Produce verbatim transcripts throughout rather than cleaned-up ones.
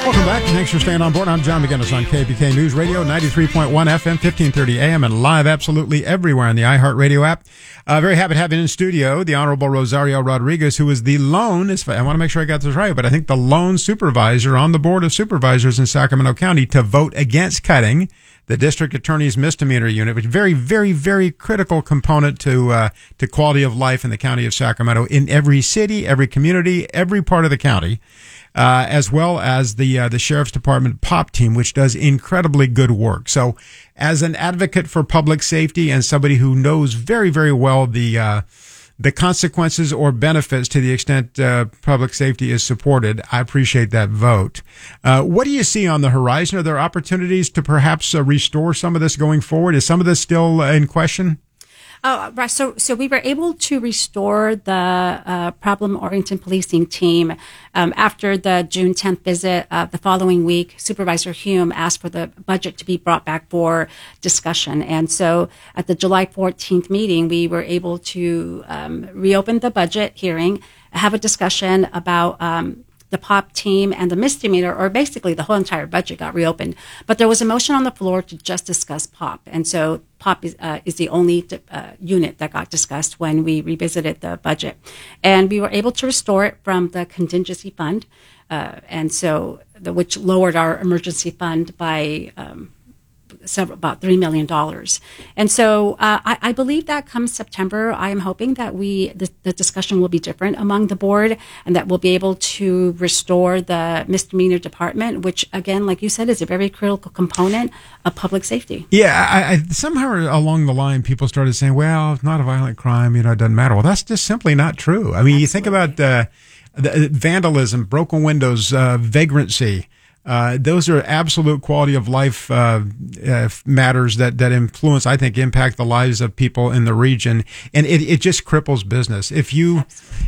Welcome back. Thanks for staying on board. I'm John McGinnis on K B K News Radio, ninety-three point one F M, fifteen thirty A M, and live absolutely everywhere on the iHeartRadio app. Uh, very happy to have in studio the Honorable Rosario Rodriguez, who is the lone, I want to make sure I got this right, but I think the lone supervisor on the Board of Supervisors in Sacramento County to vote against cutting the district attorney's misdemeanor unit, which is a very, very, very critical component to uh, to quality of life in the county of Sacramento, in every city, every community, every part of the county, uh, as well as the uh, the Sheriff's Department POP team, which does incredibly good work. So as an advocate for public safety and somebody who knows very, very well the uh, the consequences or benefits to the extent uh, public safety is supported, I appreciate that vote. Uh, what do you see on the horizon? Are there opportunities to perhaps uh, restore some of this going forward? Is some of this still uh, in question? Oh, right. So, so we were able to restore the uh, problem-oriented policing team um, after the June tenth visit. Uh, the following week, Supervisor Hume asked for the budget to be brought back for discussion, and so at the July fourteenth meeting, we were able to um, reopen the budget hearing, have a discussion about Um, the POP team and the misdemeanor, or basically the whole entire budget got reopened. But there was a motion on the floor to just discuss POP. And so POP is, uh, is the only uh, unit that got discussed when we revisited the budget. And we were able to restore it from the contingency fund. Uh, and so, the, which lowered our emergency fund by um, several, about three million dollars. And so uh, I, I believe that come September, I am hoping that we the, the discussion will be different among the board, and that we'll be able to restore the misdemeanor department, which, again, like you said, is a very critical component of public safety. Yeah, I, I, somehow along the line, people started saying, well, it's not a violent crime, you know, it doesn't matter. Well, that's just simply not true. I mean, Absolutely. You think about uh, the vandalism, broken windows, uh, vagrancy. Uh, those are absolute quality of life uh, uh, matters that, that influence, I think, impact the lives of people in the region, and it, it just cripples business. If you,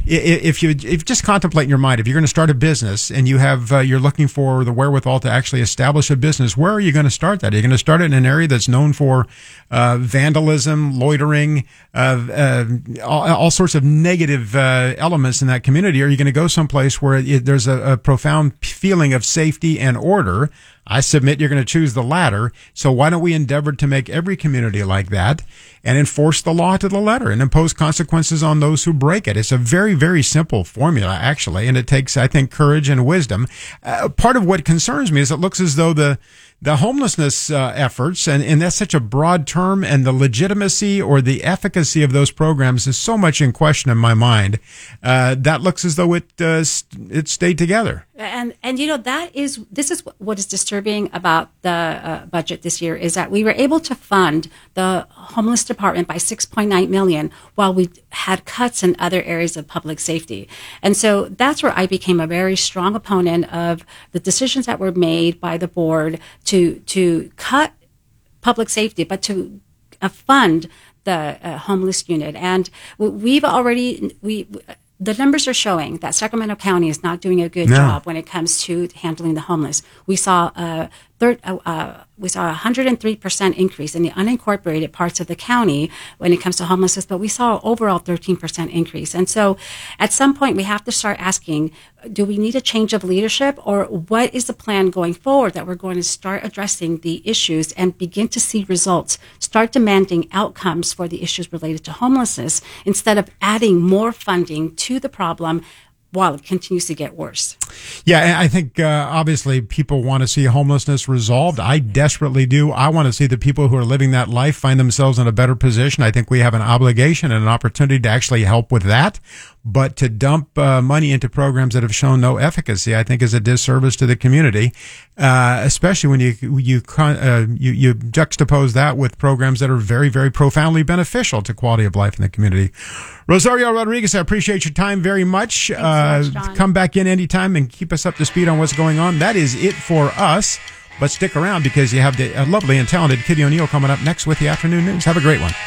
if you, if you just contemplate in your mind, if you're going to start a business and you have, uh, you're looking for the wherewithal to actually establish a business, where are you going to start that? Are you going to start it in an area that's known for uh, vandalism, loitering, uh, uh, all, all sorts of negative uh, elements in that community? Or are you going to go someplace where it, there's a, a profound feeling of safety and and order? I submit you're going to choose the latter. So why don't we endeavor to make every community like that and enforce the law to the letter and impose consequences on those who break it? It's a very, very simple formula, actually, and it takes, I think, courage and wisdom. Uh, part of what concerns me is it looks as though the the homelessness uh, efforts, and, and that's such a broad term, and the legitimacy or the efficacy of those programs is so much in question in my mind. Uh, that looks as though it uh, it stayed together. And, and you know, that is, this is what is disturbing about the uh, budget this year, is that we were able to fund the homeless department by six point nine million dollars while we had cuts in other areas of public safety. And so that's where I became a very strong opponent of the decisions that were made by the board to, to cut public safety, but to uh, fund the uh, homeless unit. And we've already, we, the numbers are showing that Sacramento County is not doing a good no. job when it comes to handling the homeless. We saw a third, uh, uh, we saw a one hundred three percent increase in the unincorporated parts of the county when it comes to homelessness, but we saw an overall thirteen percent increase. And so at some point we have to start asking, do we need a change of leadership, or what is the plan going forward that we're going to start addressing the issues and begin to see results, start demanding outcomes for the issues related to homelessness instead of adding more funding to the problem while it continues to get worse. Yeah, I think uh, obviously people want to see homelessness resolved. I desperately do. I want to see the people who are living that life find themselves in a better position. I think we have an obligation and an opportunity to actually help with that. But to dump uh, money into programs that have shown no efficacy, I think, is a disservice to the community, uh, especially when you you, uh, you you juxtapose that with programs that are very, very profoundly beneficial to quality of life in the community. Rosario Rodriguez, I appreciate your time very much. Uh, so much, come back in anytime and keep us up to speed on what's going on. That is it for us. But stick around, because you have the uh, lovely and talented Kitty O'Neill coming up next with the afternoon news. Have a great one.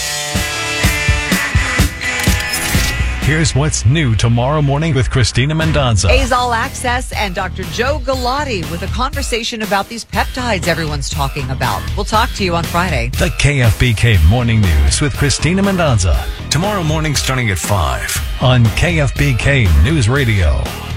Here's what's new tomorrow morning with Christina Mendonza. A's All Access and Doctor Joe Galati with a conversation about these peptides everyone's talking about. We'll talk to you on Friday. The K F B K Morning News with Christina Mendonza. Tomorrow morning starting at five on K F B K News Radio.